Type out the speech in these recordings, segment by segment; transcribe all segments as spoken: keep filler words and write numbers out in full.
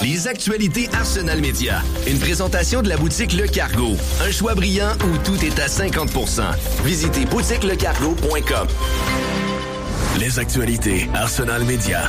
Les actualités Arsenal Média. Une présentation de la boutique Le Cargo. Un choix brillant où tout est à cinquante pour cent. Visitez boutique le cargo point com. Les actualités Arsenal Média.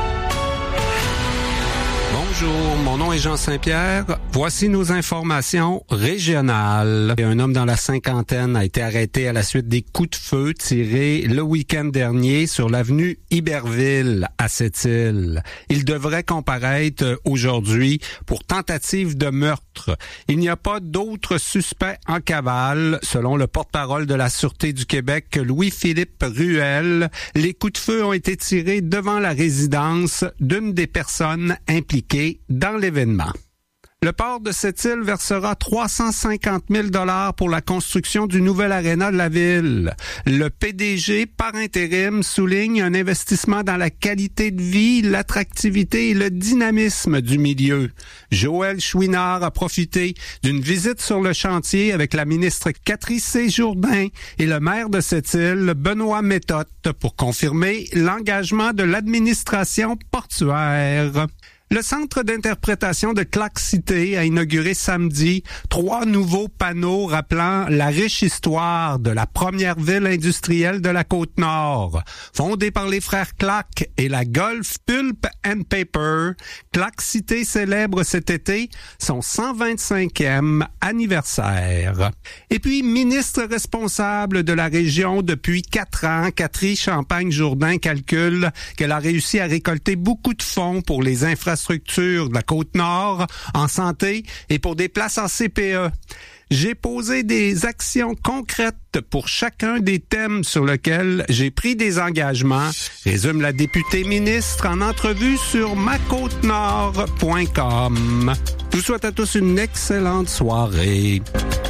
Bonjour, mon nom est Jean Saint-Pierre. Voici nos informations régionales. Un homme dans la cinquantaine a été arrêté à la suite des coups de feu tirés le week-end dernier sur l'avenue Iberville à Sept-Îles. Il devrait comparaître aujourd'hui pour tentative de meurtre. Il n'y a pas d'autres suspects en cavale, selon le porte-parole de la Sûreté du Québec, Louis-Philippe Ruel. Les coups de feu ont été tirés devant la résidence d'une des personnes impliquées dans l'événement. Le port de Sept-Îles versera trois cent cinquante mille dollars pour la construction du nouvel aréna de la ville. Le P D G, par intérim, souligne un investissement dans la qualité de vie, l'attractivité et le dynamisme du milieu. Joël Chouinard a profité d'une visite sur le chantier avec la ministre Catherine Séjourdain et le maire de Sept-Îles, Benoît Méthode, pour confirmer l'engagement de l'administration portuaire. Le Centre d'interprétation de Clark City a inauguré samedi trois nouveaux panneaux rappelant la riche histoire de la première ville industrielle de la Côte-Nord. Fondée par les frères Clark et la Gulf Pulp and Paper, Clark City célèbre cet été son cent vingt-cinquième anniversaire. Et puis, ministre responsable de la région depuis quatre ans, Catherine Champagne-Jourdain calcule qu'elle a réussi à récolter beaucoup de fonds pour les infrastructures de la Côte-Nord en santé et pour des places en C P E. J'ai posé des actions concrètes pour chacun des thèmes sur lesquels j'ai pris des engagements, résume la députée ministre en entrevue sur ma côte nord point com. Je vous souhaite à tous une excellente soirée.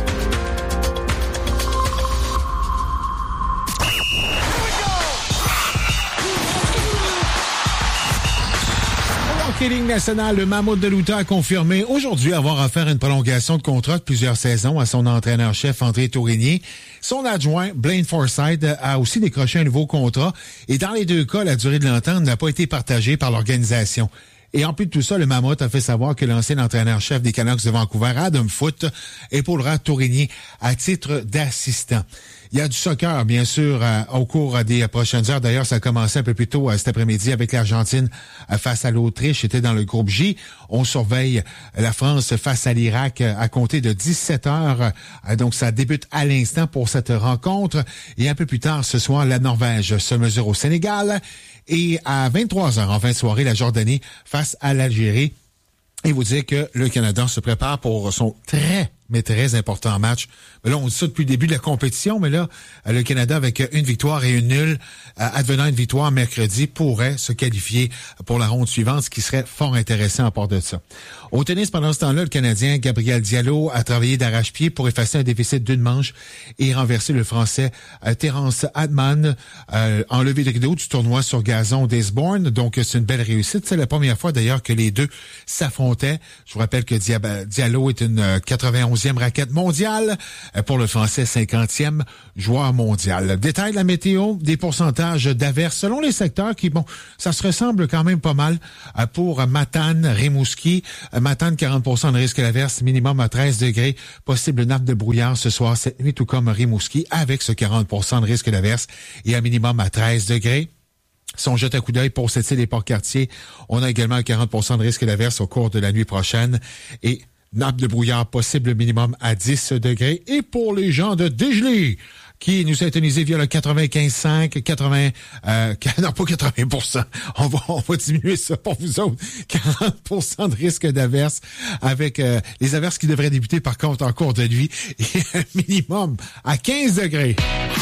Ligue nationale, le Mammouth de l'Utah a confirmé aujourd'hui avoir offert une prolongation de contrat de plusieurs saisons à son entraîneur-chef André Tourigny. Son adjoint, Blaine Forsythe, a aussi décroché un nouveau contrat et dans les deux cas, la durée de l'entente n'a pas été partagée par l'organisation. Et en plus de tout ça, le Mammouth a fait savoir que l'ancien entraîneur-chef des Canucks de Vancouver, Adam Foote, épaulera Tourigny à titre d'assistant. Il y a du soccer, bien sûr, euh, au cours des prochaines heures. D'ailleurs, ça a commencé un peu plus tôt euh, cet après-midi avec l'Argentine euh, face à l'Autriche. C'était dans le groupe J. On surveille la France face à l'Irak euh, à compter de dix-sept heures. Euh, donc, ça débute à l'instant pour cette rencontre. Et un peu plus tard ce soir, la Norvège se mesure au Sénégal. Et à vingt-trois heures en fin de soirée, la Jordanie face à l'Algérie. Et vous dire que le Canada se prépare pour son très, mais très important match. Là, on dit ça depuis le début de la compétition, mais là, le Canada, avec une victoire et une nulle, advenant une victoire mercredi, pourrait se qualifier pour la ronde suivante, ce qui serait fort intéressant à part de ça. Au tennis, pendant ce temps-là, le Canadien Gabriel Diallo a travaillé d'arrache-pied pour effacer un déficit d'une manche et renverser le Français euh, Terence Hadman, euh, enlevé de rideau du tournoi sur gazon d'Aisborne. Donc, c'est une belle réussite. C'est la première fois, d'ailleurs, que les deux s'affrontaient. Je vous rappelle que Dia- Diallo est une quatre-vingt-onzième raquette mondiale. Pour le Français, cinquantième joueur mondial. Détail de la météo, des pourcentages d'averses selon les secteurs qui, bon, ça se ressemble quand même pas mal pour Matane, Rimouski. Matane, quarante pour cent de risque d'averse, minimum à treize degrés. Possible nappe de brouillard ce soir, cette nuit, tout comme Rimouski, avec ce quarante pour cent de risque d'averse et un minimum à treize degrés. Si on jette un coup d'œil pour cette île et Port-Cartier, on a également un quarante pour cent de risque d'averse au cours de la nuit prochaine et nappe de brouillard possible minimum à dix degrés. Et pour les gens de Dégelé, qui nous syntonisent via le quatre-vingt-quinze cinq, quatre-vingts, euh, non pas quatre-vingts pour cent, on va, on va diminuer ça pour vous autres, quarante pour cent de risque d'averse, avec euh, les averses qui devraient débuter par contre en cours de nuit, et un minimum à quinze degrés.